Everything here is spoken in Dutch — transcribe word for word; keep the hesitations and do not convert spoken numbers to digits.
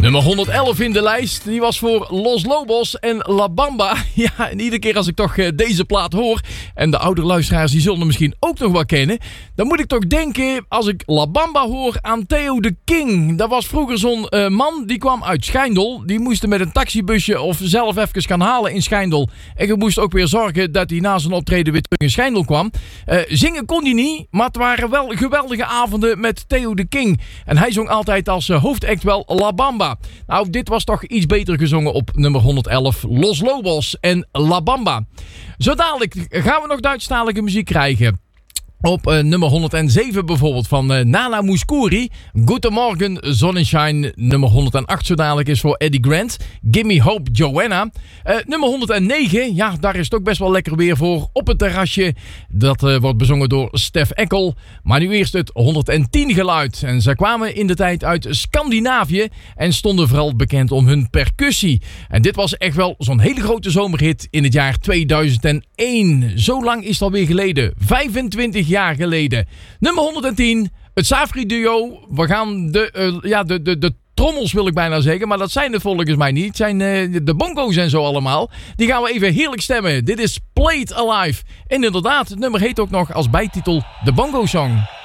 Nummer honderd elf in de lijst, die was voor Los Lobos en La Bamba. Ja, en iedere keer als ik toch uh, deze plaat hoor, en de oudere luisteraars die zullen hem misschien ook nog wel kennen, dan moet ik toch denken, als ik La Bamba hoor, aan Theo de King. Dat was vroeger zo'n uh, man, die kwam uit Schijndel. Die moest met een taxibusje of zelf even gaan halen in Schijndel. En je moest ook weer zorgen dat hij na zijn optreden weer terug in Schijndel kwam. Uh, zingen kon hij niet, maar het waren wel geweldige avonden met Theo de King. En hij zong altijd als uh, hoofdact wel La Bamba. Nou, dit was toch iets beter gezongen op nummer honderd elf. Los Lobos en La Bamba. Zo dadelijk gaan we nog Duitsstalige muziek krijgen. Op uh, nummer honderdzeven bijvoorbeeld van uh, Nana Mouskouri. Goedemorgen Sonnenschein. Nummer honderdacht zo dadelijk is voor Eddie Grant. Gimme Hope Joanna. Uh, nummer honderdnegen, ja, daar is het ook best wel lekker weer voor. Op het terrasje. Dat uh, wordt bezongen door Stef Eckel. Maar nu eerst het honderdtien geluid. En ze kwamen in de tijd uit Scandinavië. En stonden vooral bekend om hun percussie. En dit was echt wel zo'n hele grote zomerhit in het jaar tweeduizend één. Zo lang is het alweer geleden. vijfentwintig jaar geleden. Nummer honderdtien, het Safri duo. We gaan de, uh, ja, de, de, de trommels wil ik bijna zeggen, maar dat zijn het volgens mij niet. Het zijn uh, de bongo's en zo allemaal. Die gaan we even heerlijk stemmen. Dit is Play It Alive. En inderdaad, het nummer heet ook nog als bijtitel de Bongo Song.